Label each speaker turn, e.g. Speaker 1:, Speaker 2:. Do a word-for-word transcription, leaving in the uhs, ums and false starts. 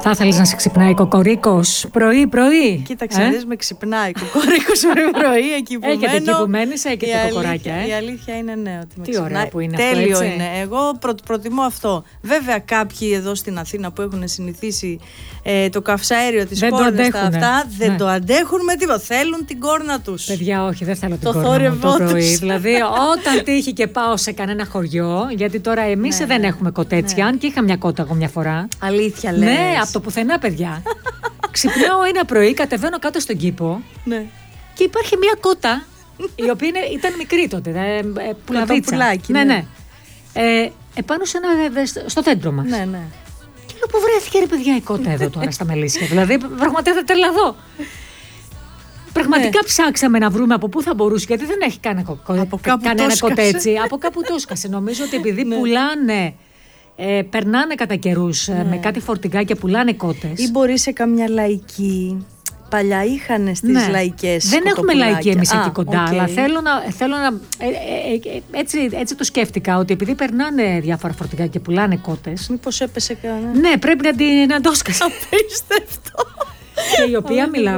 Speaker 1: Θα ήθελες να σε ξυπνάει κοκορίκος πρωί-πρωί?
Speaker 2: Κοίταξε,
Speaker 1: ε?
Speaker 2: δες, με ξυπνάει κοκορίκος πρωί-πρωί εκεί που
Speaker 1: Έχετε
Speaker 2: μένω.
Speaker 1: εκεί που μένεις, έχετε
Speaker 2: Η
Speaker 1: κοκοράκια.
Speaker 2: αλήθεια,
Speaker 1: Ε?
Speaker 2: η αλήθεια είναι ναι, ότι με
Speaker 1: Τι
Speaker 2: ξυπνάει.
Speaker 1: ωραία που είναι
Speaker 2: Τέλειο
Speaker 1: αυτό, έτσι.
Speaker 2: είναι. Εγώ προ, προτιμώ αυτό. Βέβαια, κάποιοι εδώ στην Αθήνα που έχουν συνηθίσει ε, το καυσαέριο της κόρνας τα αυτά, δεν
Speaker 1: ναι.
Speaker 2: το αντέχουν με τίποτα. Θέλουν την κόρνα τους.
Speaker 1: Παιδιά, όχι, δεν θέλω την
Speaker 2: Το
Speaker 1: κόρνα μου
Speaker 2: θόρυβό
Speaker 1: το πρωί.
Speaker 2: τους.
Speaker 1: Δηλαδή, όταν τύχει και πάω σε κανένα χωριό, γιατί τώρα εμείς
Speaker 2: Ναι,
Speaker 1: δεν
Speaker 2: ναι.
Speaker 1: έχουμε κοτέτσια,
Speaker 2: Ναι.
Speaker 1: αν και είχα μια κότα εγώ μια φορά.
Speaker 2: Αλήθεια λες?
Speaker 1: Ναι, από το πουθενά, παιδιά. Ξυπνάω ένα πρωί, κατεβαίνω κάτω στον κήπο
Speaker 2: Ναι.
Speaker 1: και υπάρχει μια κότα, η οποία είναι, ήταν μικρή τότε, ε, ε, πουλαβίτσα.
Speaker 2: πουλάκι,
Speaker 1: ναι,
Speaker 2: ναι.
Speaker 1: ναι. Ε, επάνω σε ένα, ε, στο δέντρο μας.
Speaker 2: Ναι, ναι.
Speaker 1: Και λέω, πού βρέθηκε ρε παιδιά η κότα εδώ τώρα στα Μελίσια? Δηλαδή, πραγματικά θα τρελαθώ. Πραγματικά
Speaker 2: Ναι.
Speaker 1: ψάξαμε να βρούμε από πού θα μπορούσε, γιατί δεν έχει κανένα, κο-
Speaker 2: Από κάπου
Speaker 1: κανένα
Speaker 2: το έσκασε.
Speaker 1: κοτέτσι. Από κάπου το έσκασε. Νομίζω ότι επειδή
Speaker 2: Ναι.
Speaker 1: πουλάνε, ε, περνάνε κατά καιρούς ε,
Speaker 2: Ναι.
Speaker 1: με κάτι φορτηγά και πουλάνε κότες.
Speaker 2: Ή μπορεί σε καμιά λαϊκή. Παλιά είχαν στις
Speaker 1: Ναι.
Speaker 2: λαϊκές.
Speaker 1: Δεν έχουμε
Speaker 2: κοτοπουλάκια.
Speaker 1: λαϊκή εμείς
Speaker 2: Α,
Speaker 1: εκεί κοντά,
Speaker 2: οκ.
Speaker 1: αλλά θέλω να. Θέλω να ε, ε, ε, έτσι, έτσι το σκέφτηκα, ότι επειδή περνάνε διάφορα φορτηγά και πουλάνε κότες.
Speaker 2: Μήπως έπεσε κανένα.
Speaker 1: Ναι, πρέπει να, την, να το έσκασε.
Speaker 2: Απίστευτο.
Speaker 1: Και η οποία μιλάμε.